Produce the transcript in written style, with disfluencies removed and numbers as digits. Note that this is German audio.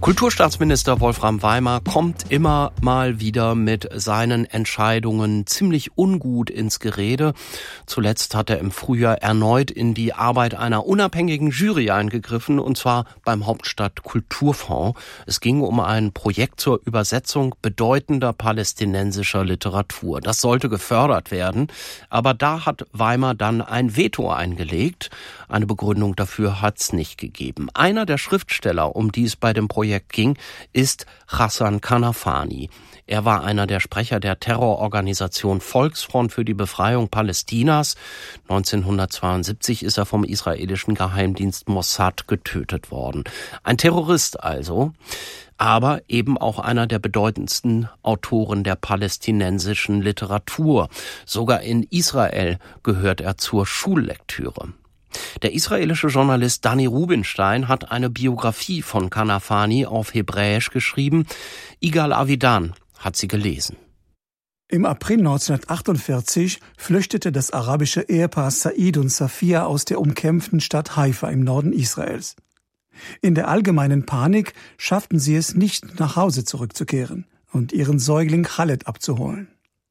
Kulturstaatsminister Wolfram Weimar kommt immer mal wieder mit seinen Entscheidungen ziemlich ungut ins Gerede. Zuletzt hat er im Frühjahr erneut in die Arbeit einer unabhängigen Jury eingegriffen, und zwar beim Hauptstadt-Kulturfonds. Es ging um ein Projekt zur Übersetzung bedeutender palästinensischer Literatur. Das sollte gefördert werden, aber da hat Weimar dann ein Veto eingelegt. Eine Begründung dafür hat's nicht gegeben. Einer der Schriftsteller, um die es bei dem Projekt ging, ist Hassan Kanafani. Er war einer der Sprecher der Terrororganisation Volksfront für die Befreiung Palästinas. 1972 ist er vom israelischen Geheimdienst Mossad getötet worden. Ein Terrorist also, aber eben auch einer der bedeutendsten Autoren der palästinensischen Literatur. Sogar in Israel gehört er zur Schullektüre. Der israelische Journalist Dani Rubinstein hat eine Biografie von Kanafani auf Hebräisch geschrieben. Igal Avidan hat sie gelesen. Im April 1948 flüchtete das arabische Ehepaar Said und Safia aus der umkämpften Stadt Haifa im Norden Israels. In der allgemeinen Panik schafften sie es nicht, nach Hause zurückzukehren und ihren Säugling Khaled abzuholen.